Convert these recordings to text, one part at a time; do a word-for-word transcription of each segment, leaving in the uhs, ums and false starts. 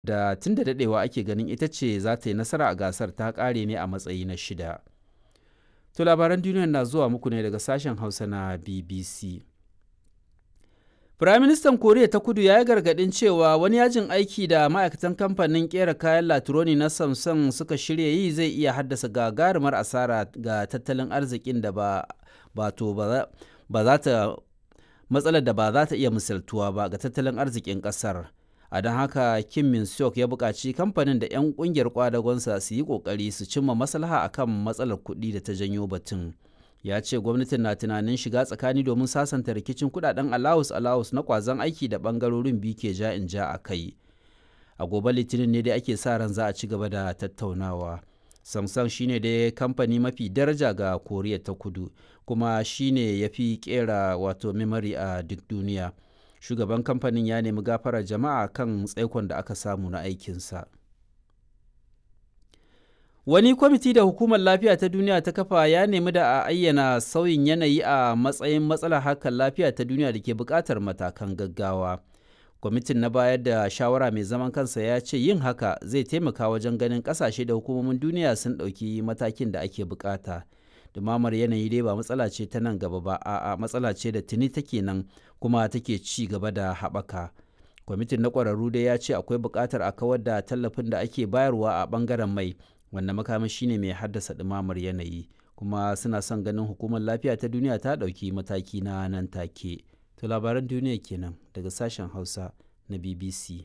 da tun da daɗewa ake ganin ita ce za ta yi nasara a gasar ta ƙare ne a matsayi na shida. To labaran duniya na zuwa muku ne daga sashen Hausa na B B C. Firaministan Koriya ta Kudu ya yi gargaɗin cewa wani yajin aiki da ma'aikatan kamfanin ƙera kayan latironi na Samsung suka shirya yi zai iya haddasa gagarumar asara ga tattalin arzikin da ba bato ba za ta matsalar da ba za ta iya misaltuwa ba ga tattalin arzikin ƙasar. A don haka Kim Min-seok ya buƙaci kamfanin da 'yan ƙungiyar kwadagonsa su yi ƙoƙari su cimma maslaha akan matsalar kuɗi da ta janyo batun. Ya ce gwamnatin na tunanin shiga tsakani domin sasanta rikicin kudaden alawus alawus na kwazon aiki da bangarorin biyu ke ja in ja a kai. A gobe litinin ne dai ake sa ran za a ci gaba da tattaunawa. Samsung shine dai kamfani mafi daraja ga Koriya ta Kudu kuma shine ya fi kera wato memory a duk duniya. Shugaban kamfanin ya nemi gafarar jama'a kan tsaikon da aka samu na aikinsa. Wani kwamiti da Hukumar Lafiya ta Duniya ta kafa ya nemi da a ayyana sauyin yanayi a matsayin matsalar harkar lafiya ta duniya da ke buƙatar matakan gaggawa. Kwamitin na bayar da shawara mai zaman kansa ya ce yin haka zai taimaka wajen ganin ƙasashe da hukumomin duniya sun ɗauki matakin da ake buƙata. Dumamar yanayi dai ba matsala ce ta nan gaba ba, a'a matsala ce da tuni take nan kuma take ci gaba da haɓaka. Kwamitin na ƙwararru dai ya ce akwai buƙatar a kawar da tallafin da ake bayarwa a ɓangaren mai, wanda makamashi ne mai haddasa ɗumamar yanayi, kuma suna son ganin Hukumar Lafiya ta Duniya ta ɗauki mataki na nan take. To labaran duniya kenan daga sashen Hausa na B B C.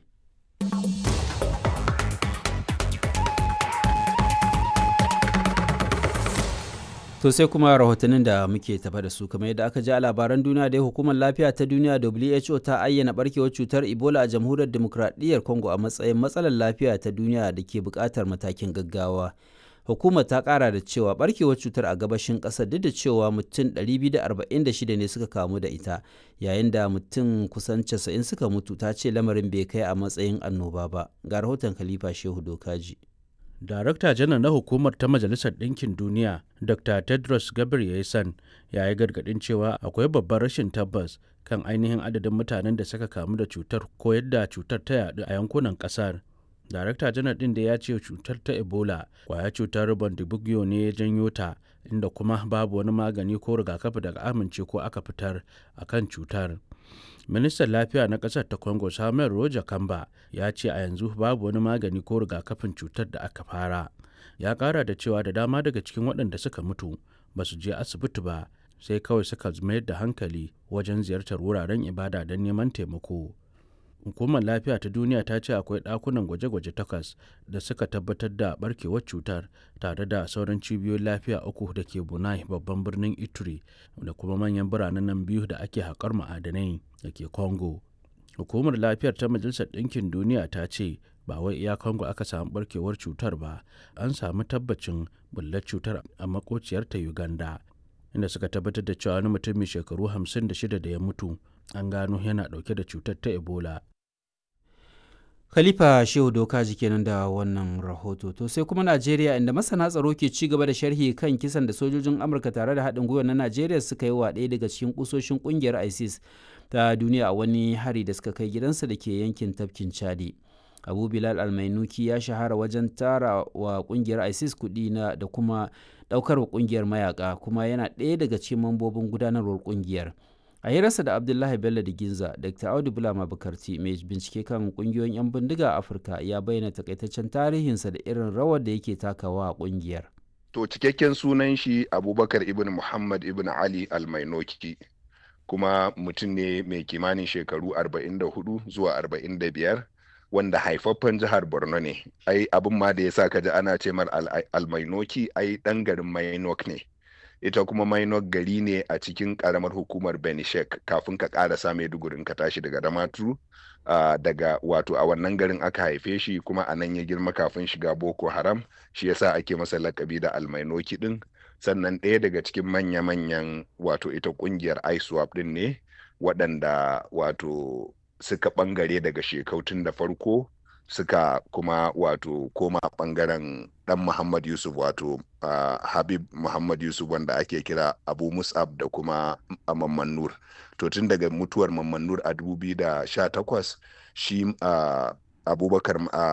To sai kuma rahotannin da muke tafa da su kamar yadda aka ji a labaran duniya dai Hukumar Lafiya ta Duniya W H O ta ayyana barkewar cutar Ebola a Jamhuriyar Dimokuraɗiyyar Congo a matsayin matsalar lafiya ta duniya da ke buƙatar matakin gaggawa. Hukumar ta ƙara da cewa barkewar cutar a gabashin ƙasar duk da cewa mutum ɗari biyu da arba'in da shida ne suka kamu da ita, yayin da mutum kusan casa'in suka mutu, ta ce lamarin bai kai a matsayin annoba ba. Ga rahoton Khalifa Shehu Dokaji. Darakta janar na hukumar ta Majalisar Ɗinkin Duniya, Doctor Tedros Ghebreyesus, ya yi gargaɗin cewa akwai babban rashin tabbas kan ainihin adadin mutanen da suka kamu da cutar ko yadda cutar ta yaɗu a yankunan ƙasar. Darakta janar ɗin da ya ce cutar ta Ebola kwaya cutar Bundibugyo ne ya janyo ta, inda kuma babu wani magani ko rigakafi daga amince ko aka fitar a kan cutar. Ministan Lafiya na ƙasar ta Congo Samuel Roger Kamba ya ce a yanzu babu wani magani ko rigakafin cutar da aka fara. Ya ƙara da cewa da dama daga cikin waɗanda suka mutu ba su je asibiti ba, sai kawai suka mayar da hankali wajen ziyartar wuraren ibada don neman taimako. Hukumar Lafiya ta Duniya ta ce akwai ɗakunan gwaje-gwaje takwas da suka tabbatar da ɓarkewar cutar, tare da sauran cibiyoyin lafiya uku da ke Bunai, babban birnin Ituri, da kuma manyan biranen nan biyu da ake haƙar ma'adanai da ke Congo. Hukumar Lafiyar ta Majalisar Ɗinkin Duniya ta ce ba wai iya Congo aka samu ɓarkewar cutar ba, an samu tabbacin bullar cutar a makociyar ta Uganda, inda suka tabbatar da cewa wani mutum mai shekaru hamsin da shida da ya mutu an gano yana ɗauke da cutar ta Ebola. Khalifa Shehu Dokaji kenan da wannan rahoto. To sai kuma Najeriya, inda masana tsaro ke ci gaba da sharhi kan kisan da sojojin Amurka tare da haɗin gwiwa na Najeriya suka yi wa ɗaya daga cikin kusoshin ƙungiyar ISIS ta duniya a wani hari da suka kai gidansa da ke yankin tafkin Chadi. Abu Bilal Almainuki ya shahara wajen tara wa ƙungiyar ISIS kuɗi na da kuma ɗaukar wa ƙungiyar mayaka, kuma yana ɗaya daga cikin mambobin gudanarwar ƙungiyar. A hirarsa da Abdullahi Bello da Ginza, Dakta Audu Bulama Bukarti, mai bincike kan kungiyoyin 'yan bindiga a Afirka, ya bayyana takaitaccen tarihinsa da irin rawar da yake takawa a kungiyar. To cikakken sunan shi Abubakar ibn Muhammad ibn Ali Almainoki, kuma mutum ne mai kimanin shekaru arba'in da hudu zuwa arba'in da biyar, wanda haifaffen jihar Borno ne. Ai abin ma da ya sa ka ji ana ce mar Almainoki, ai ɗan garin Mainok ne. Ita kuma Mainok gari ne a cikin karamar hukumar Benishek, kafin ka karasa Maiduguri ka tashi daga Damaturu. Uh, daga wato a wannan garin aka haife shi, kuma a nan ya girma kafin shiga Boko Haram, shi yasa ake masa lakabi da Almainoki din. Sannan ɗaya daga cikin manya-manyan wato ita kungiyar ISWAP din ne, waɗanda wato suka bangare daga shekau tun da farko, suka kuma wato koma bangaren dan Muhammad Yusuf, wato uh, Habib Muhammad Yusuf, wanda ake kira Abu Mus'ab, da kuma Mamman Nur. To tun daga mutuwar Mamman Nur a dubu biyu da sha takwas, shi uh, Abubakar uh,